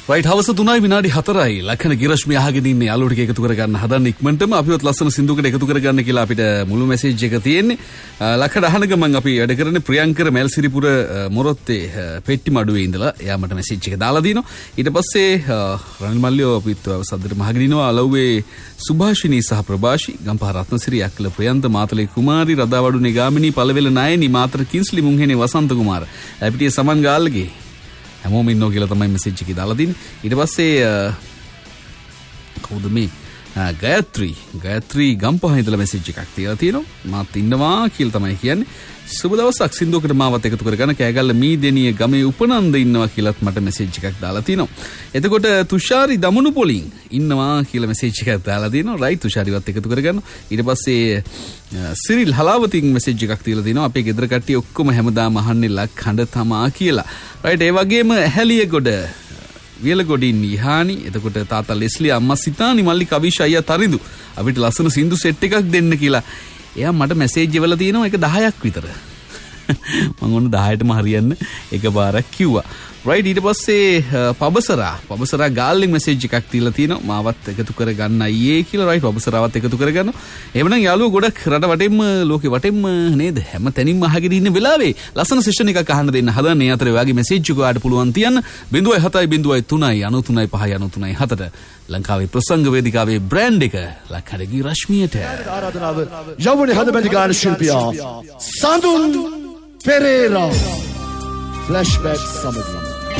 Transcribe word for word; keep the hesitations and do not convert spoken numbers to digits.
Right හවස තුනයි විනාඩි හතරයි ලක්ෂණ ගිරශ්මි අහගෙන ඉන්නේ යාළුවෝ ටික එකතු කරගන්න හදන්න ඉක්මනටම අපිවත් ලස්සන සින්දුවකට එකතු කරගන්න කියලා අපිට මුළු මැසේජ් එක තියෙන්නේ. ලක්ෂණ අහන ගමන් අපි වැඩ කරන්නේ ප්‍රියංකර මැල්සිරිපුර මොරොත්තේ පෙට්ටි මඩුවේ ඉඳලා එයා මට මැසේජ් එක දාලා දිනවා. ඊට පස්සේ රනිල් මල්ලියෝ අපිත් සද්දට මහගෙන ඉනවා අලව්වේ සුභාෂිනී සහ ප්‍රභාෂි ගම්පහ රත්නසිරි අක්කල ප්‍රියන්ත මාතලේ කුමාරි රදාවඩුනේ ගාමිණී පළවෙල නයනි මාතර කින්ස්ලි මුංහෙනේ වසන්ත කුමාර අපිට සමන් ගාල්ලගේ හැමෝම ඉන්නෝ කියලා තමයි මෙසේජ් එකේ දාලා දින්නේ. ඊට පස්සේ කවුද මේ ගයත්‍රි ගයත්‍රි ගම්පහ ඉඳලා මෙසේජ් එකක් තියලා තියෙනවා. මාත් ඉන්නවා කියලා තමයි කියන්නේ. සුබ දවසක් සින්දුවකට මාවත් එකතු කරගෙන කෑගල්ල මීදෙනිය ගමේ උපනන්ද ඉන්නවා කියලාත් මට මෙසේජ් එකක් දාලා තිනවා. එතකොට තුෂාරි දමනු පොලින් ඉන්නවා කියලා මෙසේජ් එකක් දාලා දිනවා. රයිට් තුෂාරිවත් එකතු කරගන්න. ඊට පස්සේ සිරිල් හලාවතින් මෙසේජ් එකක් තියලා තිනවා. අපේ ගෙදර කට්ටිය ඔක්කොම හැමදාම අහන්නේ ලක් හඬ තමා කියලා. රයිට් ඒ වගේම හැලියගොඩ වියලගොඩින් ඉහානි එතකොට තාත්තා ලෙස්ලි අම්මා සිතානි මල්ලි කවිෂ අයියා තරිඳු අපිට ලස්සන සින්දු සෙට් එකක් දෙන්න කියලා එයා මට මැසේජ් එවලා තියෙනවා ඒක දහයක් විතර. මම ඔන්න දහයටම හරියන්න එකපාරක් කිව්වා. රයිට් ඊට පස්සේ පබසරා පබසරා ගාල්ලෙන් මැසේජ් එකක් තියලා තියෙනවා මාවත් එකතු කරගන්න අයියේ කියලා. රයිට් පබසරාවත් එකතු කරගන්න. එහෙමනම් යාළුවෝ ගොඩක් රට වටෙම ලෝකෙ වටෙම නේද හැම තැනින්ම අහගෙන ඉන්න වෙලාවේ ලස්සන සෙෂන් එකක් අහන්න දෙන්න හදන්නේ. අතරේ ඔයාගේ මැසේජ් එක ඔයාලට පුළුවන් තියන්න ज़ीरो सात ज़ीरो तीन नौ तीन पाँच नौ तीन सात ලංකාවේ ප්‍රසංග වේදිකාවේ බ්‍රෑන්ඩ් එක ලක්හරගේ රශ්මියට ආරාධනාව යවුනේ හදමැති ගාන ශිල්පියා සඳුන් පෙරේරා ෆ්ලැෂ්බැක් සමගින්